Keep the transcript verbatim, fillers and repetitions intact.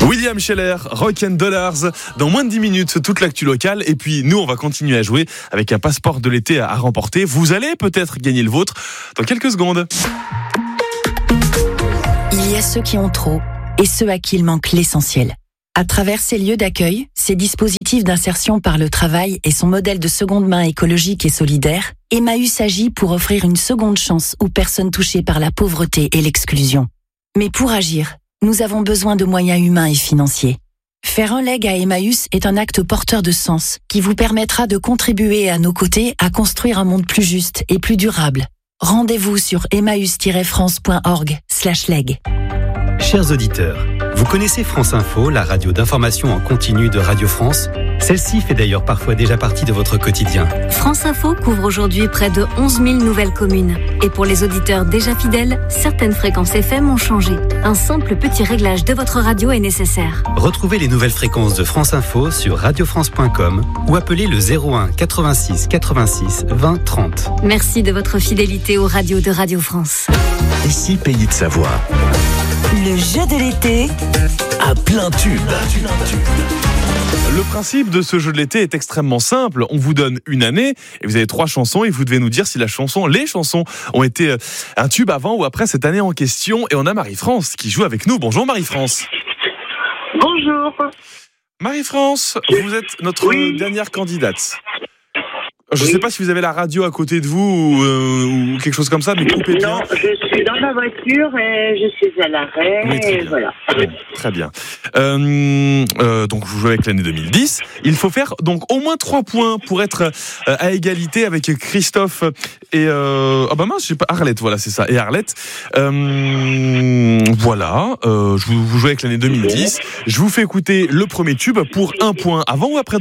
William Scheller, Rock and Dollars, dans moins de dix minutes, toute l'actu locale. Et puis nous, on va continuer à jouer avec un passeport de l'été à remporter. Vous allez peut-être gagner le vôtre dans quelques secondes. Il y a ceux qui ont trop et ceux à qui il manque l'essentiel. À travers ces lieux d'accueil, ces dispositifs d'insertion par le travail et son modèle de seconde main écologique et solidaire, Emmaüs agit pour offrir une seconde chance aux personnes touchées par la pauvreté et l'exclusion. Mais pour agir, nous avons besoin de moyens humains et financiers. Faire un leg à Emmaüs est un acte porteur de sens qui vous permettra de contribuer à nos côtés à construire un monde plus juste et plus durable. Rendez-vous sur emmaüs tiret france point org slash leg. Chers auditeurs, vous connaissez France Info, la radio d'information en continu de Radio France ? Celle-ci fait d'ailleurs parfois déjà partie de votre quotidien. France Info couvre aujourd'hui près de onze mille nouvelles communes. Et pour les auditeurs déjà fidèles, certaines fréquences F M ont changé. Un simple petit réglage de votre radio est nécessaire. Retrouvez les nouvelles fréquences de France Info sur radio france point com ou appelez le zéro un quatre-vingt-six quatre-vingt-six vingt trente. Merci de votre fidélité aux radios de Radio France. Ici Pays de Savoie. Le jeu de l'été à plein tube. Le principe de ce jeu de l'été est extrêmement simple. On vous donne une année et vous avez trois chansons et vous devez nous dire si la chanson, les chansons ont été un tube avant ou après cette année en question. Et on a Marie-France qui joue avec nous. Bonjour Marie-France. Bonjour. Marie-France, vous êtes notre oui. dernière candidate. Je ne sais pas si vous avez la radio à côté de vous ou, euh, ou quelque chose comme ça, mais coupez bien. Non, je suis dans ma voiture et je suis à l'arrêt. Oui, très et bien. voilà. Bon, très bien. Euh, euh, donc vous jouez avec l'année deux mille dix. Il faut faire donc au moins trois points pour être euh, à égalité avec Christophe et euh, ah bah mince, j'ai pas Arlette. Voilà, c'est ça. Et Arlette. Euh, voilà. Euh, je vous, vous jouez avec l'année deux mille dix. Je vous fais écouter le premier tube pour un point avant ou après.